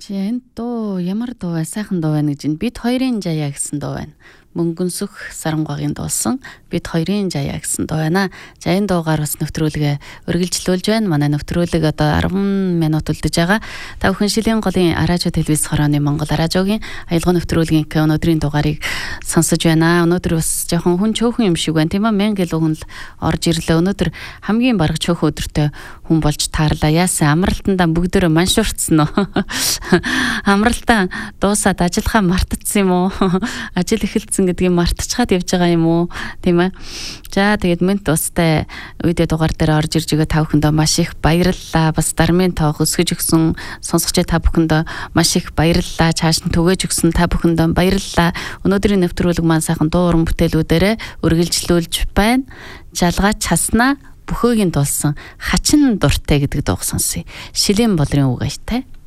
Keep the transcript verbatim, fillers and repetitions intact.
Чи энэ дуу ямар дуу вэ? Сайхан дуу байна гэж энэ бид хоёрын жаяа гэсэн дуу байна. Мөнгөнсөх Сарангагийн дуусан бид хоёрын жаяа гэсэн дуу байна. За энэ дуугаар бас нэвтрүүлгээ үргэлжлүүлж байна. Манай нэвтрүүлэг одоо арван минут үлдэж байгаа. Та бүхэн Шилийн голын Аражо телевиз хорооны Монгол Аражогийн аялал нэвтрүүлгийн өнөөдрийн дугаарыг сонсож байна. Өнөөдөр бас жоохон хүн чөөхөн юм шиг байна тийм ээ. Мянга илүү хүн л орж ирлээ. Өнөөдөр хамгийн бараг чөөхөн өдөртэй хүн болж таарлаа. Яасан амралтандаа бүгдөө маншуурцсан уу? Амралтаа дуусаад ажиллахаа мартчихсан юм уу? Ажил эхэлсэн гэдгийг мартчихад явж байгаа юм уу? Тийм ээ. За тэгээд минь тустай үедээ дугаар дээр орж ирж байгаа та бүхэндээ маш их баярлалаа. Бас дармын тоог өсгөж өгсөн сонсогч та бүхэндээ маш их баярлалаа. Чааш нь түгээж өгсөн та бүхэндээ баярлалаа. Өнөөдрийн нэвтрүүлэг маань сайхан дуу уран бүтээлүүдээрээ үргэлжлүүлж байна. Жалгаа часнаа Бүхөөгийн дуулсан Хачин дуртай гэдэг дууг сонсъё. Шилийн болрын үг аятай.